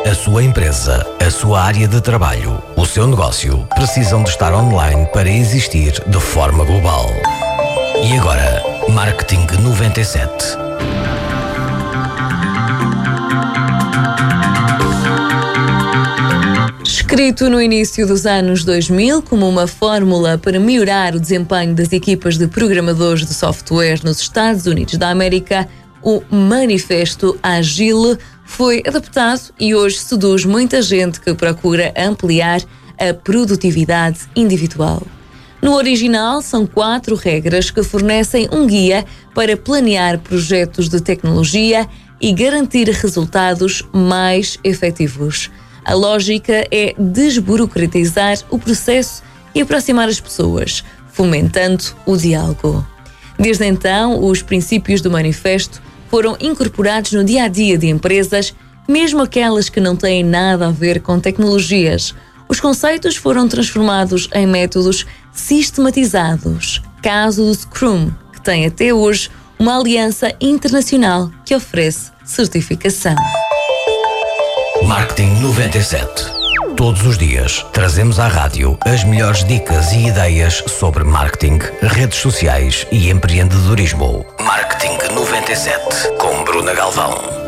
A sua empresa, a sua área de trabalho, o seu negócio precisam de estar online para existir de forma global. E agora, Marketing 97. Escrito no início dos anos 2000 como uma fórmula para melhorar o desempenho das equipas de programadores de software nos Estados Unidos da América, o Manifesto Agile foi adaptado e hoje seduz muita gente que procura ampliar a produtividade individual. No original, são 4 regras que fornecem um guia para planear projetos de tecnologia e garantir resultados mais efetivos. A lógica é desburocratizar o processo e aproximar as pessoas, fomentando o diálogo. Desde então, os princípios do manifesto foram incorporados no dia-a-dia de empresas, mesmo aquelas que não têm nada a ver com tecnologias. Os conceitos foram transformados em métodos sistematizados, caso do Scrum, que tem até hoje uma aliança internacional que oferece certificação. Marketing 97. Todos os dias trazemos à rádio as melhores dicas e ideias sobre marketing, redes sociais e empreendedorismo. Marketing 97 com Bruna Galvão.